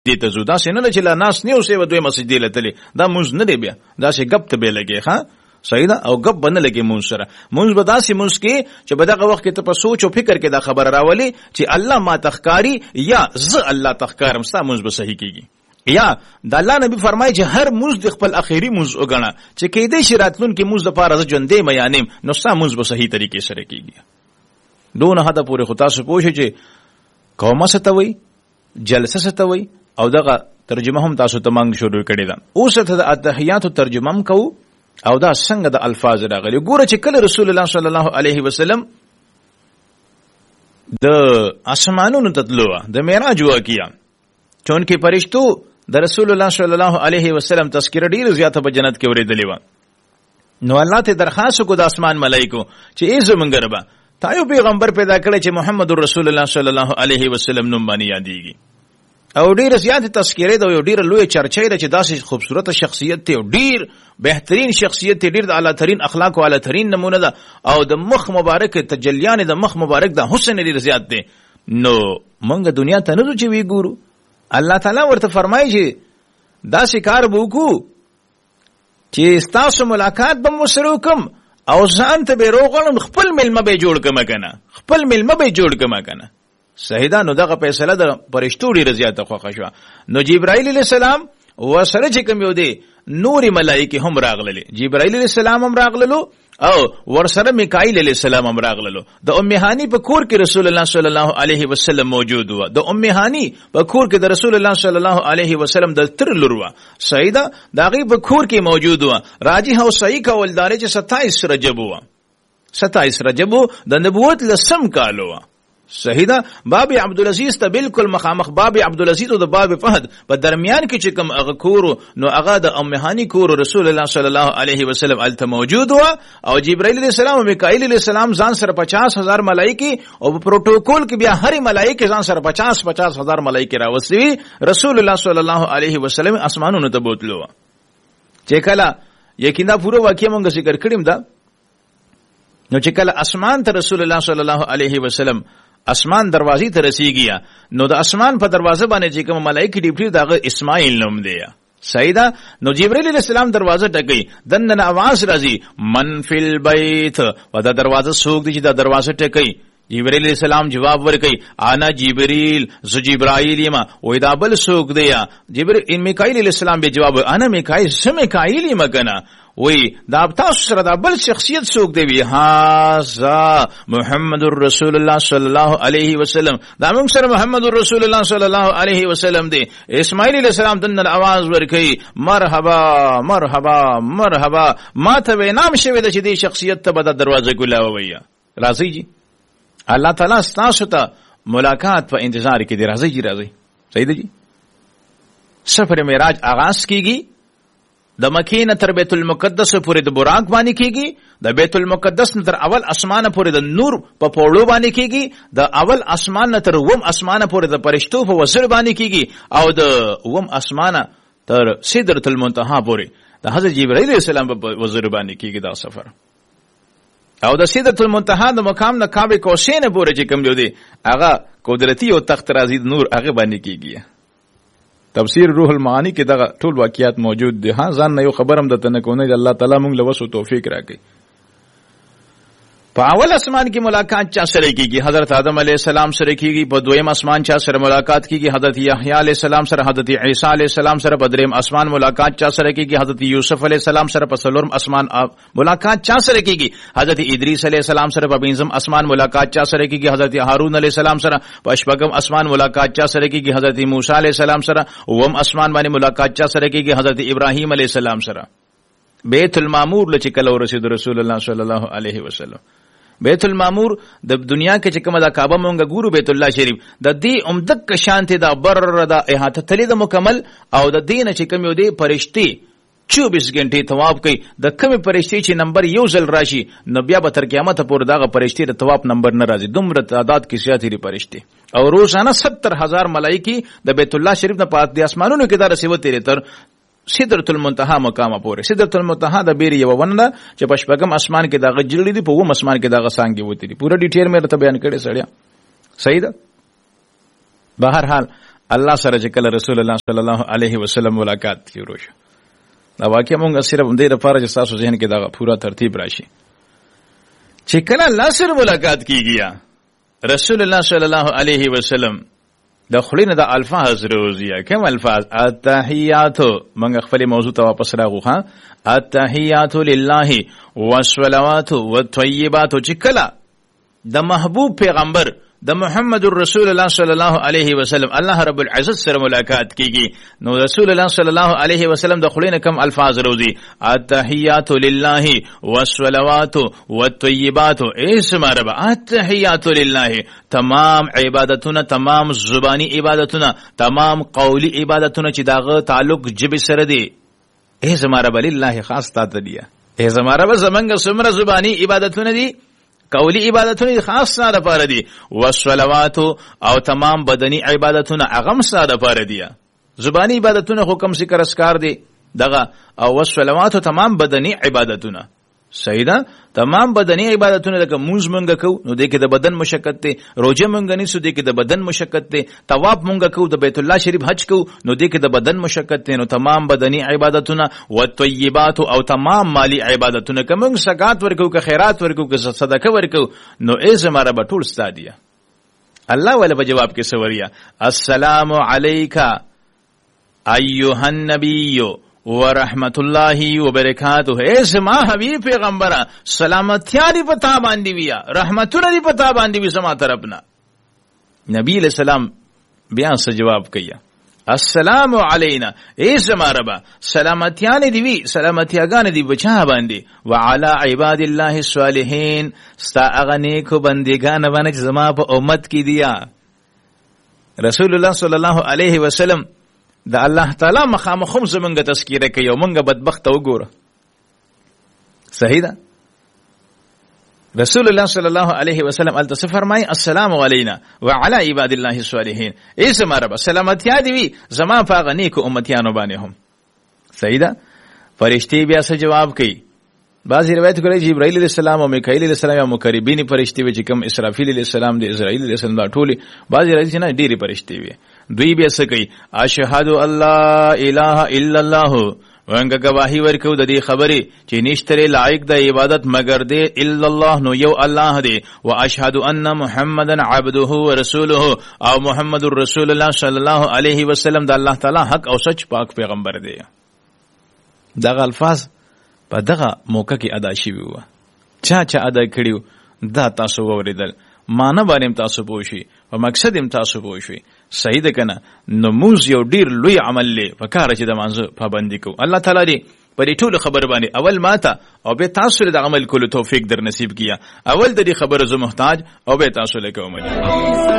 دې ته ځو. داسې نه ده چې لا ناست نه اوسې و دویمه سجدې له تلې، دا مونځ نه دی بیا، داسې ګپ ته به لګې. ښه صحیح ده، او ګپ به نه لګې مونځ سره. مونځ به داسې مونځ کې چې په دغه وخت کې ته په سوچ او فکر کې دا خبره راولي چې الله ما تخکاری یا زه الله تخکارم، ستا مونځ به صحیح کېږي. یا د الله نبی فرمایي چې هر مونځ د خپل اخیری مونځ وګڼه چې کېدای شي راتلونکي مونځ دپاره زه ژوندی یم یا نه یم، نو ستا مونځ به صحیح طریقې سره کېږي. دونه حده پورې خو تاسو پوه شئ چې قومه څه ته وایي، جلسه څه ته وایي، او دغه ترجمه هم تاسو ته مونږ شروع کړې ده. اوس ته د اتحیاتو ترجمه هم کوو او دا څنګه د الفاظ راغلي. ګوره چې کله رسول الله صلی الله علیه وسلم د اسمانونو ته تلو، د معراج واقعه، چونکې فرشتو د رسول الله صلی الله علیه وسلم تذکره ډیره زیاته په جنت کې اورېدلې وه. نو الله ته درخواست وکړو د اسمان ملایکو چې ای زمونږ ربه تا یو پیغمبر پیدا کړی چې محمد رسول الله صلی الله علیه وسلم نوم باندې یادېږي، او ډیره زیاته تذکره ده، یو ډیره لویه چرچه ده چې داسې خوبصورته شخصیت دی، ډیر بهترین شخصیت دی، ډیر د اعلی ترین اخلاق او اعلی ترین نمونه ده، او د مخ مبارک تجلیان د مخ مبارک د حسن ډیر زیات دی. نو مونږ دنیا ته نه ځو چې وی ګورو. الله تعالی ورته فرمایي چې داسې کار به وکړو چې ستاسو ملاقات به مو سره وکړم او ځان ته به روغړم، خپل مېلمه به جوړ کړم که نه، خپل مېلمه به جوړ کړم که نه. صحیح ده. نو دغه فیصله د فرشتو ډېره زیاته خوښه شوه. نو جبرائیل علیه السلام ورسره چې کوم یو دی نورې ملایکې هم راغللې، جبرائیل علیه السلام هم راغللو او ورسره میکائیل علیه السلام هم راغللو. د ام هانی په کور کې رسول الله صلی الله علیه وسلم موجود و. د ام هانی په کور کې د رسول الله صلی الله علیه وسلم د تر لور و. صحیح ده. د هغې په کور کې موجود و. راجح او صحیح قول دا دی چې 27 رجب و. 27 رجب د نبوت لسم کال و. صحیح ده. باب عبدالعزیز ته بالکل مخامخ باب عبدالعزیز او د باب فهد په درمیان کې چې کوم هغه کور نو هغه د ام هانی کور رسول الله صلی الله علیه وسلم الته موجود و. او جبرائیل علیه السلام او میکائیل علیه السلام ځان سره 50,000 ملایکې او په پروتوکول کې بیا هر ملایکې ځان سره 50,000 ملایکې راوستي. رسول الله صلی الله علیه وسلم اسمانونو ته بوتلو. چې کله یقینا پوره واقعي مونږ ذکر کړیم دا، نو چې کله اسمان ته رسول الله صلی الله علیه وسلم اسمان دروازې ته رسیږي، نو د اسمان په دروازه باندې چې کوم ملائکه ډیپلی دغه اسماعیل نوم دی. صحیح ده. نو جبرائیل علیہ السلام دروازه ټکوي، دنه आवाज راځي من فی البیت، و دا دروازه څوک دی چې دا دروازه ټکوي؟ جبرائیل علیہ السلام جواب ورکوي انا جبرائیل، زه جبرائیل یم. وای دا بل څوک دی؟ جبرائیل میکائیل علیہ السلام به جواب انا میکائیل، زه میکائیل یم کنه. وی دا تاسو سره دا بل شخصیت څوک دی؟ وی هاذا محمد رسول الله صلی الله علیه وسلم، دا موږ سره محمد رسول الله صلی الله علیه وسلم دی. اسماعیل علیہ السلام دنه आवाज ورکوي مرحبا مرحبا مرحبا، ما ته نام شوی د چې دی شخصیت ته به د دروازه ګلاوي. راځي جی الله تعالی ستاسو ته ملاقات په انتظار کې دی. راځي جی راځي. صحیح دی جی. سفر معراج آغاز کیږي د مکې نه تر بیت المقدس پورې د براق باندې کیږي، د بیت المقدس نه تر اول اسمانه پورې د نور په پوړو باندې کیږي، د اول اسمان نه تر وم اسمانه پورې د فرشتو په وزر باندې کیږي، او د وم اسمانه تر سدرۃ المنتهى پورې د حضرت جبرائیل علیہ السلام په وزر باندې کیږي دا سفر. او د سدرۃ المنتهى د مقام د کعبه کوسین پورې چې کوم دی هغه قدرتی او تخت رازی نور هغه باندې کیږي. تفسیر روح المعانی کې دغه ټول واقعیات موجود دي. ها ځان نه یو خبرم د تنه کو نه الله تعالی موږ له وسو توفیق راکړي. په اول اسمان کې ملاقات چا سره کیږي؟ حضرت آدم علیہ السلام سره کیږي. په دویم اسمان چا سره ملاقات کیږي؟ حضرت یحیی علیہ السلام سره. حضرت عیسی علیہ السلام سره. په دریم اسمان ملاقات چا سره کیږي؟ حضرت یوسف علیہ السلام سره. په څلورم اسمان ملاقات چا سره کیږي؟ حضرت ادریس علیہ السلام سره. په پنځم اسمان ملاقات چا سره کیږي؟ حضرت هارون علیہ السلام سره. په شپږم اسمان ملاقات چا سره کیږي؟ حضرت موسی علیہ السلام سره. اوم اسمان باندې ملاقات چا سره کیږي؟ حضرت ابراهیم علیہ السلام سره. بیت المعمور لچ کله ورسید رسول الله صلی الله علیه وسلم. بیت المعمور د دنیا کې چې کومه د کعبه مونږ ګورو بیت الله شریف د دې عمدک شانته دا بر دا احاطه تلې د مکمل، او د دین چې کوم یو دی فرشتي 24 غنټې طواف کوي. د کومې فرشتي چې نمبر یو ځل راشي نو بیا به تر قیامت پورې دغه فرشتي د طواف نمبر نه راځي. دومره تعداد کې زیاتې دي فرشتي، او روزانه 70,000 ملایکې د بیت الله شریف نه پات دي اسمانونو کې دا رسېوتې لري تر سدرۃ المنتهى مقام پورې. سدرۃ المنتهى د بیر یو ونه چې په شپږم اسمان کې دغه جړلې دي، په وم اسمان کې دغه څنګه وتی دي. پورا ډیټیل مې ته بیان کړی سړیا. صحیح ده. بهر حال الله سره چې کله رسول الله صلی الله علیه وسلم ملاقات شروع شو. دا واقعا مونږ صرف دې لپاره چې تاسو ذهن کې دا پورا ترتیب راشي چې کله الله سره ملاقات کیږي رسول الله صلی الله علیه وسلم د خلینو د الفاظ روزیه کوم الفاظ التحیات مونږ خپل موضوع ته واپس راغو ها التحیات لله والصلوات والطیبات چې کله د محبوب پیغمبر د محمد رسول الله صلی الله علیه وسلم الله رب العزت سره ملاقات کیږي نو رسول الله صلی الله علیه وسلم د خلینو کوم الفاظ روزي التحیات لله والصلوات والطیبات اسم رب التحیات لله تمام عبادتونه تمام زبانی عبادتونه تمام قولی عبادتونه چې داغه تعلق جبه سره دی اسم رب لله خاص تا دی اسم رب زمنګ سمره زبانی عبادتونه دي قولی عبادتونه خاص ساده پاره دي والصلوات او تمام بدنی عبادتونه اغم ساده پاره دي زبانی عبادتونه حکم ذکر اسکار دي دغه او والصلوات تمام بدنی عبادتونه صحیح ده تمام بدنی عبادتونه لکه موږ مونږ کو نو د کې د بدن مشقت دي روزه مونږ نه سو د کې د بدن مشقت دي طواف مونږ کو د بیت الله شریف حج کو نو د کې د بدن مشقت دي نو تمام بدنی عبادتونه او طیبات او تمام مالی عبادتونه کوم زکات ورکو که خیرات ورکو که صدقه ورکو نو ایزه مره بټول ستادیه الله ولا په جواب کې سوریا السلام علیکا ایها النبی ورحمت الله وبرکاته اے زما حبیب پیغمبره سلامتیا دی پتا باندې ویا رحمتونه دی پتا باندې وی سما طرفنا نبی علیہ السلام بیا څه جواب کیا السلام علینا اے زما رب سلامتیا دی وی سلامتیاګان دی بچا باندې وعلى عباد الله الصالحین ستا اغنی کو بندگان باندې زما په امت کې دیا رسول الله صلی الله علیه وسلم د الله تعالی مخامخم زمونږه تذکیره کوي او مونږه بدبخت وګوره صحیح ده رسول الله صلی الله علیه وسلم التس فرمای السلام علینا وعلى عباد الله الصالحین اسم رب سلامتیا دی وی زما په غنی کو امتیانو باندې هم صحیح ده فرشتي بیا څه جواب کوي بعضی روایت کوي جبرائیل علیہ السلام او میکائیل علیہ السلام یا مقربین فرشتي وی چې کوم اسرافیل علیہ السلام دی اسرائیل علیہ السلام دا ټولي بعضی روایت نه ډیری فرشتي وی دوی بیا څه کوي اشهد الله اله الا الله وانګه گواہی ورکو د دې خبرې چې نشته لایق د عبادت مگر دی الا الله نو یو الله دی واشهد ان محمدن عبده ورسوله او محمد رسول الله صلی الله علیه وسلم د الله تعالی حق او سچ پاک پیغمبر دی دغه الفاظ په دغه موقع کې ادا شوی و چا ادا کړیو دا تاسو ووریدل معنی باندې تاسو پوښی او مقصد تاسو پوښی صحیح ده کنه نموز یو ډیر لوی عمل لې فکر چې د مانزه پابندي کو الله تعالی دې په دې ټول خبر باندې اول ماته او به تاسو د عمل کولو توفیق در نصیب کیا اول د دې خبره زه محتاج او به تاسو له کوم